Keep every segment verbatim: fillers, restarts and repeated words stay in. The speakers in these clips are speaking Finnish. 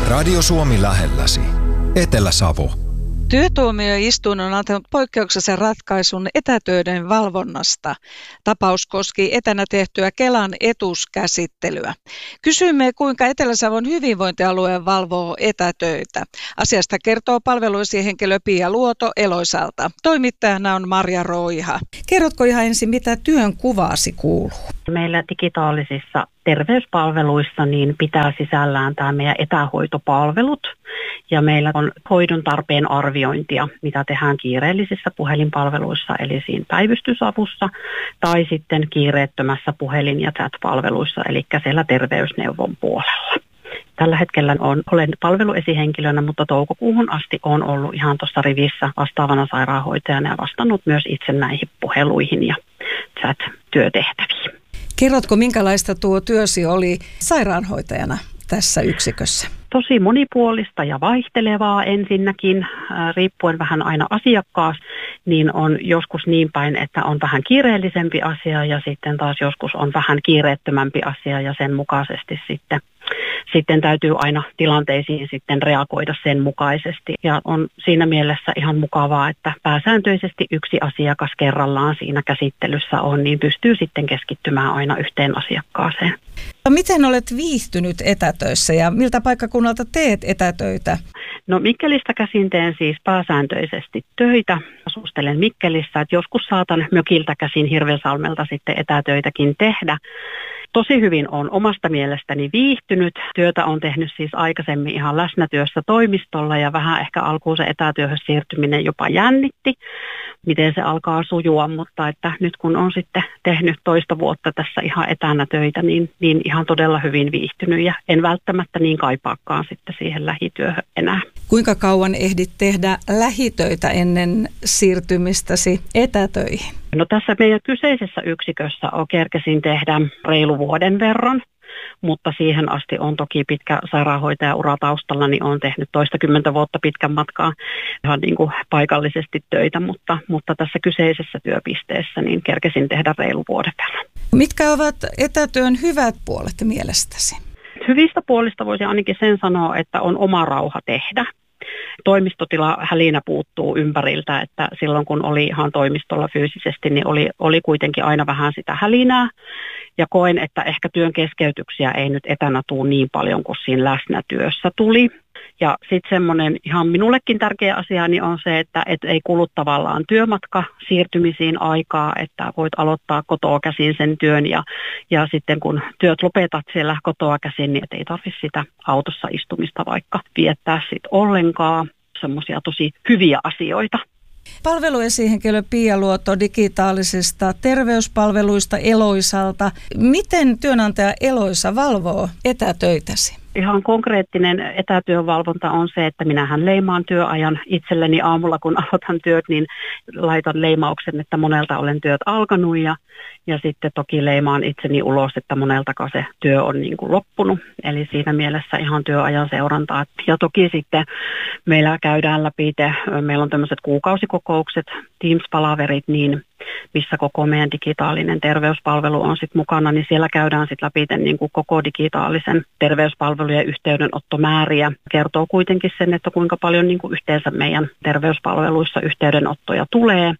Radio Suomi lähelläsi. Etelä-Savo. Työtuomioistuin on antanut poikkeuksellisen ratkaisun etätöiden valvonnasta. Tapaus koski etänä tehtyä Kelan etuuskäsittelyä. Kysyimme, kuinka Etelä-Savon hyvinvointialue valvoo etätöitä. Asiasta kertoo palveluesihenkilö Pia Luoto Eloisalta. Toimittajana on Marja Roiha. Kerrotko ihan ensin, mitä työn kuvaasi kuuluu? Meillä digitaalisissa terveyspalveluissa niin pitää sisällään tämä meidän etähoitopalvelut. Ja meillä on hoidon tarpeen arviointia, mitä tehdään kiireellisissä puhelinpalveluissa, eli siinä päivystysavussa, tai sitten kiireettömässä puhelin- ja chat-palveluissa, eli siellä terveysneuvon puolella. Tällä hetkellä on, olen palveluesihenkilönä, mutta toukokuuhun asti olen ollut ihan tuossa rivissä vastaavana sairaanhoitajana ja vastannut myös itse näihin puheluihin ja chat-työtehtäviin. Kerrotko, minkälaista tuo työsi oli sairaanhoitajana tässä yksikössä? Tosi monipuolista ja vaihtelevaa ensinnäkin, riippuen vähän aina asiakkaasta, niin on joskus niin päin, että on vähän kiireellisempi asia ja sitten taas joskus on vähän kiireettömämpi asia ja sen mukaisesti sitten, sitten täytyy aina tilanteisiin sitten reagoida sen mukaisesti. Ja on siinä mielessä ihan mukavaa, että pääsääntöisesti yksi asiakas kerrallaan siinä käsittelyssä on, niin pystyy sitten keskittymään aina yhteen asiakkaaseen. Miten olet viihtynyt etätöissä ja miltä paikkakunnalta teet etätöitä? No Mikkelistä käsin teen siis pääsääntöisesti töitä. Asustelen Mikkelissä, että joskus saatan mökiltä käsin Hirvensalmelta sitten etätöitäkin tehdä. Tosi hyvin olen omasta mielestäni viihtynyt. Työtä on tehnyt siis aikaisemmin ihan läsnätyössä toimistolla ja vähän ehkä alkuun se etätyöhön siirtyminen jopa jännitti, miten se alkaa sujua, mutta että nyt kun on sitten tehnyt toista vuotta tässä ihan etänä töitä, niin, niin ihan todella hyvin viihtynyt ja en välttämättä niin kaipaakaan sitten siihen lähityöhön enää. Kuinka kauan ehdit tehdä lähitöitä ennen siirtymistäsi etätöihin? No tässä meidän kyseisessä yksikössä on kerkesin tehdä reilu vuoden verran, mutta siihen asti on toki pitkä sairaanhoitajaura taustalla, niin olen tehnyt toistakymmentä vuotta pitkän matkaa ihan niin kuin paikallisesti töitä, mutta, mutta tässä kyseisessä työpisteessä niin kerkesin tehdä reilu vuoden verran. Mitkä ovat etätyön hyvät puolet mielestäsi? Hyvistä puolista voisi ainakin sen sanoa, että on oma rauha tehdä. Toimistotila hälinä puuttuu ympäriltä, että silloin kun oli ihan toimistolla fyysisesti, niin oli, oli kuitenkin aina vähän sitä hälinää. Ja koen, että ehkä työn keskeytyksiä ei nyt etänä tule niin paljon kuin siinä läsnätyössä tuli. Ja sitten semmoinen ihan minullekin tärkeä asia niin on se, että et ei kulu tavallaan työmatka siirtymisiin aikaa, että voit aloittaa kotoa käsin sen työn ja, ja sitten kun työt lopetat siellä kotoa käsin, niin et ei tarvitse sitä autossa istumista vaikka viettää sit ollenkaan. Semmoisia tosi hyviä asioita. Palveluesihenkilö Pia Luoto digitaalisista terveyspalveluista Eloisalta. Miten työnantaja Eloisa valvoo etätöitäsi? Ihan konkreettinen etätyövalvonta on se, että minähän leimaan työajan itselleni aamulla, kun aloitan työt, niin laitan leimauksen, että monelta olen työt alkanut ja, ja sitten toki leimaan itseni ulos, että moneltakaan se työ on niin kuin loppunut. Eli siinä mielessä ihan työajan seurantaa. Ja toki sitten meillä käydään läpi, te, meillä on tämmöiset kuukausikokoukset, Teams-palaverit, niin missä koko meidän digitaalinen terveyspalvelu on sitten mukana, niin siellä käydään sitten läpi niin kuin koko digitaalisen terveyspalvelujen yhteydenottomääriä. Kertoo kuitenkin sen, että kuinka paljon niin kuin yhteensä meidän terveyspalveluissa yhteydenottoja tulee.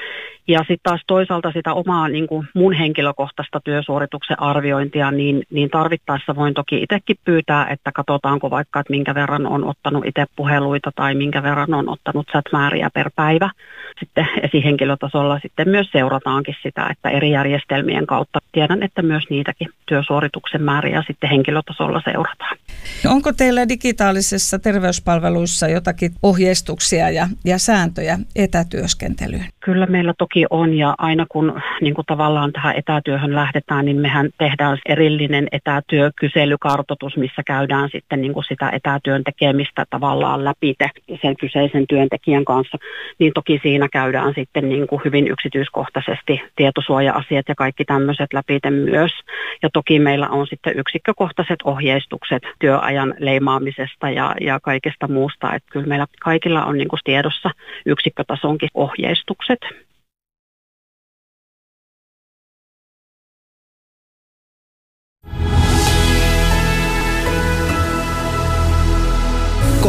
Ja sitten taas toisaalta sitä omaa niin kuin mun henkilökohtaista työsuorituksen arviointia, niin, niin tarvittaessa voin toki itsekin pyytää, että katsotaanko vaikka, että minkä verran on ottanut itse puheluita tai minkä verran on ottanut chat-määriä per päivä. Sitten esihenkilötasolla sitten myös seurataankin sitä, että eri järjestelmien kautta tiedän, että myös niitäkin työsuorituksen määriä sitten henkilötasolla seurataan. Onko teillä digitaalisessa terveyspalveluissa jotakin ohjeistuksia ja, ja sääntöjä etätyöskentelyyn? Kyllä meillä toki on ja aina kun niin kuin tavallaan tähän etätyöhön lähdetään, niin mehän tehdään erillinen etätyökyselykartoitus, missä käydään sitten niin kuin sitä etätyön tekemistä tavallaan läpi sen kyseisen työntekijän kanssa. Niin toki siinä käydään sitten niin kuin hyvin yksityiskohtaisesti tietosuoja-asiat ja kaikki tämmöiset läpi myös. Ja toki meillä on sitten yksikkökohtaiset ohjeistukset työajan leimaamisesta ja, ja kaikesta muusta. Että kyllä meillä kaikilla on niin kuin tiedossa yksikkötasonkin ohjeistukset.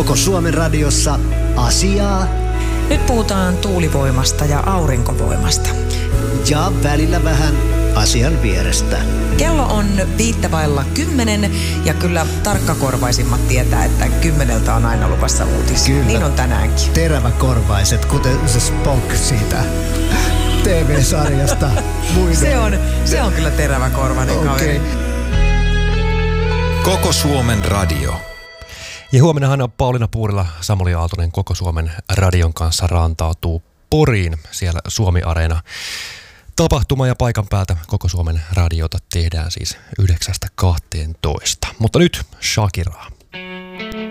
Koko Suomen radiossa asiaa Nyt puhutaan tuulivoimasta ja aurinkovoimasta. ja välillä vähän asian vierestä. Kello on viittävailla kymmenen ja kyllä tarkkakorvaisimmat tietää, että kymmeneltä on aina luvassa uutisia. Kyllä. Niin on tänäänkin. Teräväkorvaiset, kuten se Spock siitä T V-sarjasta. Se on, se on kyllä teräväkorvainen Okei. kaveri. Koko Suomen radio. Ja huomennahan Pauliina Puurila, Samuli Aaltonen Koko Suomen radion kanssa rantautuu Poriin. Siellä Suomi-areena tapahtuma ja paikan päältä Koko Suomen radiota tehdään siis yhdeksästä kahteentoista. Mutta nyt Shakiraa.